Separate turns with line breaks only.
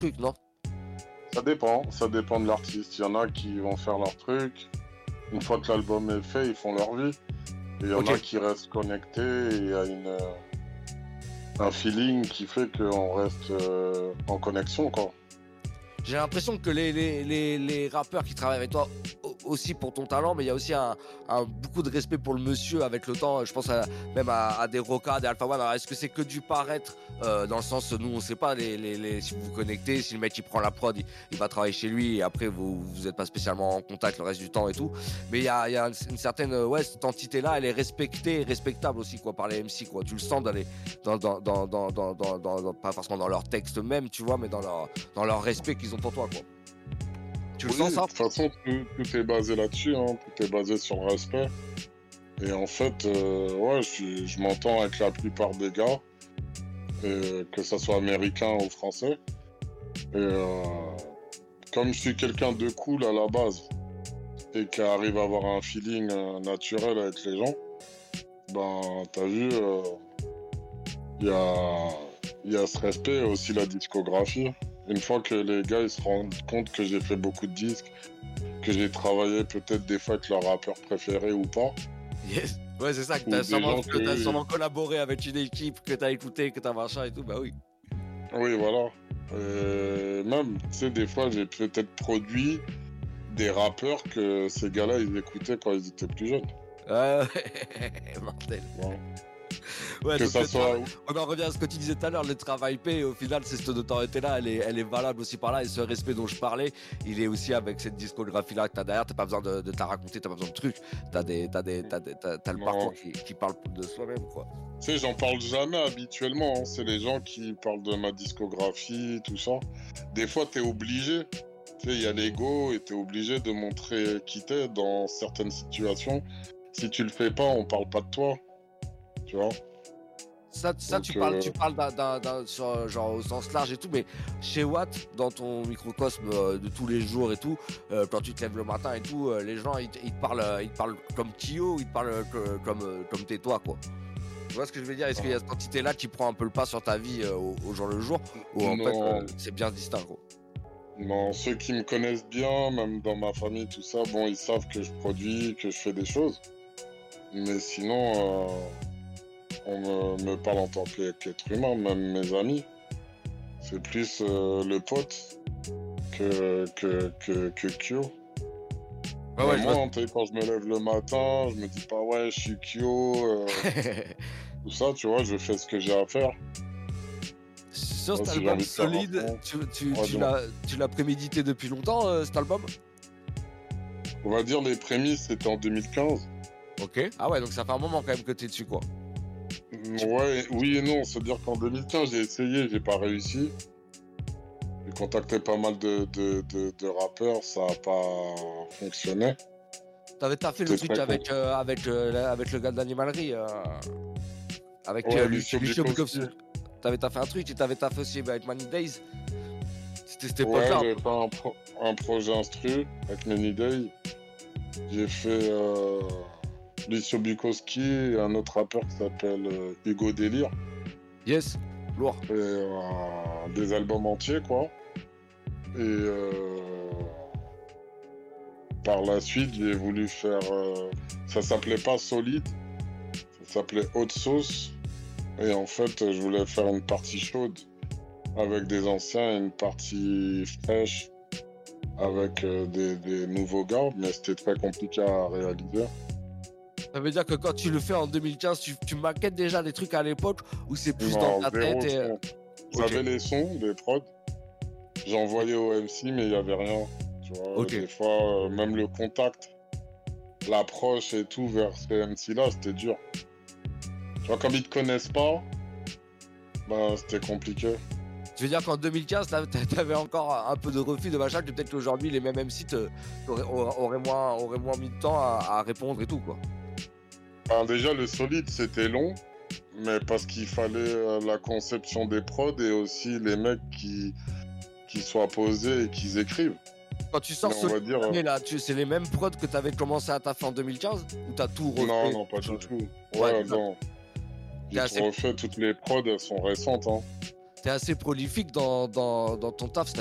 truc, non?
Ça dépend de l'artiste. Il y en a qui vont faire leur truc. Une fois que l'album est fait, ils font leur vie. Et il y en a qui restent connectés et il y a un feeling qui fait qu'on reste en connexion, quoi.
J'ai l'impression que les rappeurs qui travaillent avec toi aussi pour ton talent, mais il y a aussi un beaucoup de respect pour le monsieur avec le temps. Je pense même à des Roca, des Alpha One. Alors, est-ce que c'est que du paraître dans le sens, nous on sait pas si vous vous connectez, si le mec il prend la prod, il va travailler chez lui et après vous êtes pas spécialement en contact le reste du temps et tout. Mais il y a une certaine cette entité là, elle est respectée et respectable aussi quoi par les MC quoi. Tu le sens dans pas forcément dans leur texte même, tu vois, mais dans leur respect qu'ils ont pour toi quoi. Tu le sens ça?
De toute façon, tout est basé là-dessus, hein. Tout est basé sur le respect. Et en fait, je m'entends avec la plupart des gars, que ça soit américain ou français. Et comme je suis quelqu'un de cool à la base et qui arrive à avoir un feeling naturel avec les gens, ben t'as vu, il y a ce respect et aussi la discographie. Une fois que les gars ils se rendent compte que j'ai fait beaucoup de disques, que j'ai travaillé peut-être des fois avec leur rappeur préféré ou pas.
Yes. Ouais, c'est ça, que t'as sûrement collaboré avec une équipe, que t'as écouté, que t'as machin et tout, bah oui.
Oui, voilà. Même, tu sais, des fois j'ai peut-être produit des rappeurs que ces gars-là ils écoutaient quand ils étaient plus jeunes.
Mortel.
Ouais.
Ouais,
que ça soit...
On en revient à ce que tu disais tout à l'heure, le travail paie, au final, c'est cette notoriété-là, elle est valable aussi par là, et ce respect dont je parlais, il est aussi avec cette discographie-là que t'as derrière, t'as pas besoin de te la raconter, t'as pas besoin de trucs, t'as le parcours qui parle de soi-même, quoi.
Tu sais, j'en parle jamais habituellement, hein. C'est les gens qui parlent de ma discographie, tout ça. Des fois, t'es obligé. Tu sais, il y a l'ego et t'es obligé de montrer qui t'es dans certaines situations. Si tu le fais pas, on parle pas de toi. Tu vois?
Ça donc, tu parles genre au sens large et tout, mais chez Watt, dans ton microcosme de tous les jours et tout, quand tu te lèves le matin et tout, les gens ils te parlent comme Kyo, ils te parlent comme t'es toi quoi. Tu vois ce que je veux dire? Est-ce qu'il y a cette entité-là qui prend un peu le pas sur ta vie au jour le jour, ou en fait c'est bien distinct quoi?
Non, ceux qui me connaissent bien, même dans ma famille, tout ça, bon, ils savent que je produis, que je fais des choses. Mais sinon, on me parle en tant qu'être humain, même mes amis. C'est plus le pote que Kyo. Moi, quand je me lève le matin, je me dis pas ouais, je suis Kyo. Tout ça, tu vois, je fais ce que j'ai à faire.
Sur cet album Solide, tu l'as prémédité depuis longtemps, cet album?
On va dire les prémices, c'était en 2015.
Ok. Ah ouais, donc ça fait un moment quand même que t'es dessus, quoi.
Ouais, oui et non. C'est-à-dire qu'en 2015, j'ai essayé, j'ai pas réussi. J'ai contacté pas mal de rappeurs, ça a pas fonctionné.
T'as fait le truc avec le gars d'Animalerie, avec Lucio Bukowski. T'avais fait un truc, tu t'avais fait aussi avec Many Days. C'était cette époque-là.
Ouais, j'ai fait un projet instru avec Many Days. J'ai fait Lucio Bukowski et un autre rappeur qui s'appelle Hugo Délire.
Yes, lourd.
Et des albums entiers, quoi. Et par la suite, j'ai voulu faire... ça s'appelait pas Solide, ça s'appelait Haute Sauce. Et en fait, je voulais faire une partie chaude avec des anciens et une partie fraîche avec des nouveaux gars, mais c'était très compliqué à réaliser.
Ça veut dire que quand tu le fais en 2015, tu maquettes déjà des trucs à l'époque ou c'est plus dans ta tête et...
J'avais les sons, les prods, j'envoyais au MC, mais il n'y avait rien. Tu vois, des fois, même le contact, l'approche et tout vers ces MC-là, c'était dur. Tu vois, comme ils te connaissent pas, bah, c'était compliqué.
Tu veux dire qu'en 2015, t'avais encore un peu de refus de machin, que peut-être qu'aujourd'hui, les mêmes MC auraient moins mis de temps à répondre et tout, quoi.
Alors déjà, le Solide, c'était long, mais parce qu'il fallait la conception des prods et aussi les mecs qui soient posés et qui écrivent.
Quand tu sors Solide, là, c'est les mêmes prods que t'avais commencé à taffer en 2015 ou t'as tout refait?
Non, pas du tout. Ouais, non. J'ai tout refait, toutes les prods, elles sont récentes, hein.
t'es assez prolifique dans ton taf.